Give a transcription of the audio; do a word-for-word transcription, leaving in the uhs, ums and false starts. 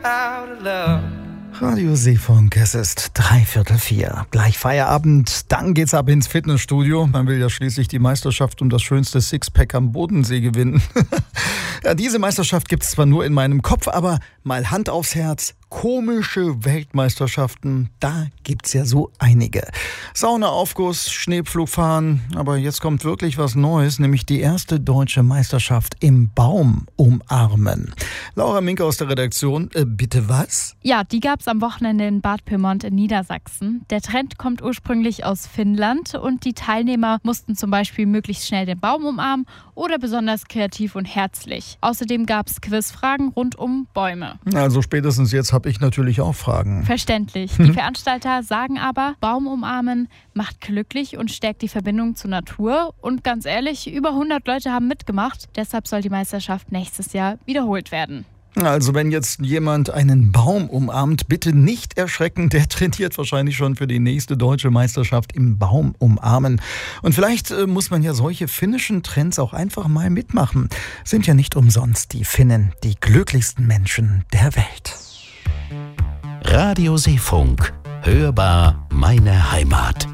out of love. Radio Seefunk, es ist dreiviertel vier. Gleich Feierabend, dann geht's ab ins Fitnessstudio. Man will ja schließlich die Meisterschaft um das schönste Sixpack am Bodensee gewinnen. Ja, diese Meisterschaft gibt's zwar nur in meinem Kopf, aber mal Hand aufs Herz. Komische Weltmeisterschaften, da gibt's ja so einige. Saunaaufguss, Schneepflugfahren, aber jetzt kommt wirklich was Neues, nämlich die erste deutsche Meisterschaft im Baum umarmen. Laura Minke aus der Redaktion, äh, bitte was? Ja, die gab's am Wochenende in Bad Pyrmont in Niedersachsen. Der Trend kommt ursprünglich aus Finnland und die Teilnehmer mussten zum Beispiel möglichst schnell den Baum umarmen oder besonders kreativ und herzlich. Außerdem gab's Quizfragen rund um Bäume. Also spätestens jetzt habe ich natürlich auch Fragen. Verständlich. Die Veranstalter sagen aber, Baum umarmen macht glücklich und stärkt die Verbindung zur Natur. Und ganz ehrlich, über hundert Leute haben mitgemacht. Deshalb soll die Meisterschaft nächstes Jahr wiederholt werden. Also wenn jetzt jemand einen Baum umarmt, bitte nicht erschrecken. Der trainiert wahrscheinlich schon für die nächste deutsche Meisterschaft im Baum umarmen. Und vielleicht äh, muss man ja solche finnischen Trends auch einfach mal mitmachen. Sind ja nicht umsonst die Finnen die glücklichsten Menschen der Welt. Radio Seefunk. Hörbar meine Heimat.